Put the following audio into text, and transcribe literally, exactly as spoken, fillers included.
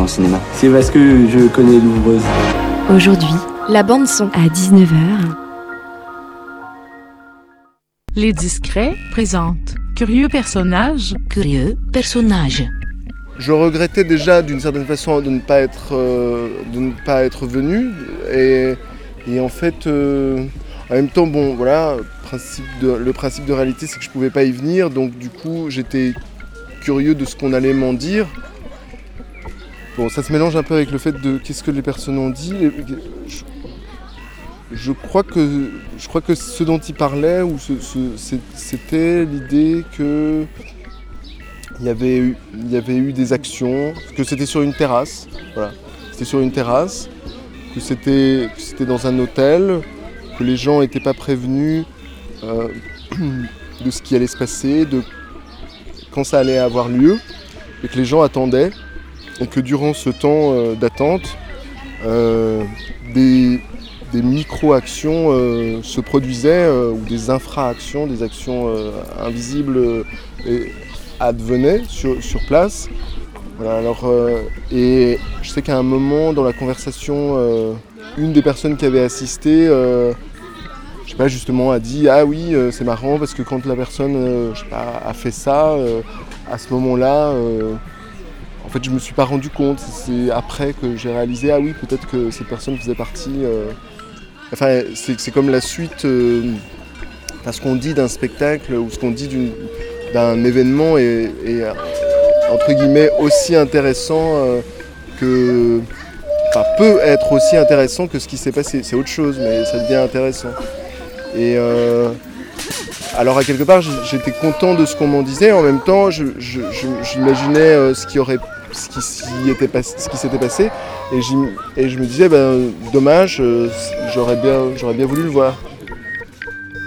cinéma. C'est parce que je connais l'ouvreuse. Aujourd'hui, la bande-son à dix-neuf heures. Les Discrets présentent Curieux personnage. Curieux personnage. Je regrettais déjà d'une certaine façon de ne pas être, euh, de ne pas être venu. Et, et en fait, euh, en même temps, bon, voilà, principe de, le principe de réalité, c'est que je ne pouvais pas y venir. Donc du coup, j'étais curieux de ce qu'on allait m'en dire. Bon, ça se mélange un peu avec le fait de qu'est-ce que les personnes ont dit. Je, je, crois, que, je crois que ce dont il parlait, ou ce, ce, c'était l'idée que il y avait eu, il y avait eu des actions, que c'était sur une terrasse, voilà. C'était sur une terrasse, que c'était, que c'était dans un hôtel, que les gens n'étaient pas prévenus euh, de ce qui allait se passer, de quand ça allait avoir lieu, et que les gens attendaient. Et que durant ce temps euh, d'attente, euh, des, des micro-actions euh, se produisaient, euh, ou des infra-actions, des actions euh, invisibles euh, et advenaient sur, sur place. Voilà, alors, euh, et je sais qu'à un moment dans la conversation, euh, une des personnes qui avait assisté, euh, je sais pas, justement, a dit « Ah oui, euh, c'est marrant parce que quand la personne euh, je sais pas, a fait ça, euh, à ce moment-là, euh, en fait, je ne me suis pas rendu compte, c'est après que j'ai réalisé, ah oui, peut-être que cette personne faisait partie... Euh... Enfin, c'est, c'est comme la suite, euh... enfin, ce qu'on dit d'un spectacle ou ce qu'on dit d'une... d'un événement est, est, entre guillemets, aussi intéressant euh, que... Enfin, peut être aussi intéressant que ce qui s'est passé. C'est autre chose, mais ça devient intéressant. Et... Euh... Alors à quelque part j'étais content de ce qu'on m'en disait, en même temps je, je, je, j'imaginais ce qui, aurait, ce qui, s'y était pas, ce qui s'était passé et, et je me disais ben, dommage, j'aurais bien, j'aurais bien voulu le voir.